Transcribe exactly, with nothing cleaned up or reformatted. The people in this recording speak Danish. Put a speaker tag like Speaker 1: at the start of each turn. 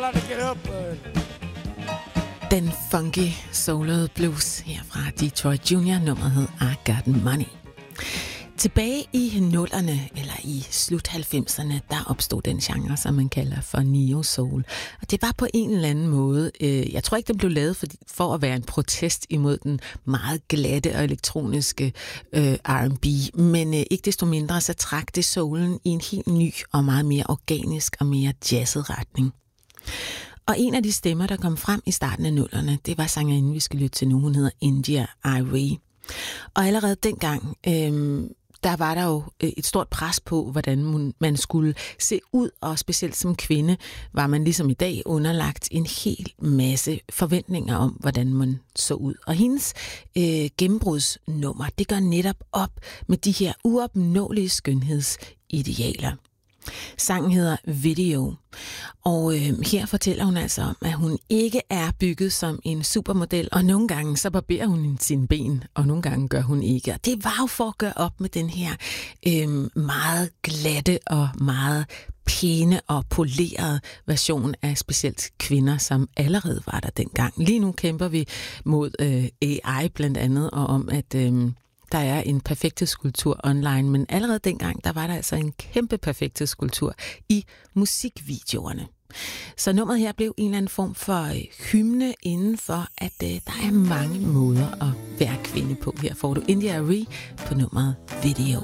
Speaker 1: fella to get up, bud.
Speaker 2: Den funky soulede blues her fra Detroit Junior. Nummeret hed I Got Money. Tilbage i nullerne, eller i slut halvfemserne, der opstod den genre, som man kalder for neo-soul. Og det var på en eller anden måde, øh, jeg tror ikke, den blev lavet for, for at være en protest imod den meget glatte og elektroniske øh, R and B, men øh, ikke desto mindre, så trak det soulen i en helt ny og meget mere organisk og mere jazzet retning. Og en af de stemmer, der kom frem i starten af nullerne, det var sangerinden, vi skal lytte til nu. Hun hedder India Arie. Og allerede dengang, øh, der var der jo et stort pres på, hvordan man skulle se ud, og specielt som kvinde var man ligesom i dag underlagt en hel masse forventninger om, hvordan man så ud. Og hendes øh, gennembrudsnummer, det gør netop op med de her uopnåelige skønhedsidealer. Sangen hedder Video, og øh, her fortæller hun altså om, at hun ikke er bygget som en supermodel, og nogle gange så barberer hun sine ben, og nogle gange gør hun ikke. Og det var jo for at gøre op med den her øh, meget glatte og meget pæne og polerede version af specielt kvinder, som allerede var der dengang. Lige nu kæmper vi mod øh, A I blandt andet, og om at Øh, der er en perfekthedskultur online, men allerede dengang, der var der altså en kæmpe perfekthedskultur i musikvideoerne. Så nummeret her blev en eller anden form for hymne inden for, at øh, der er mange måder at være kvinde på. Her får du India Arie på nummeret Video.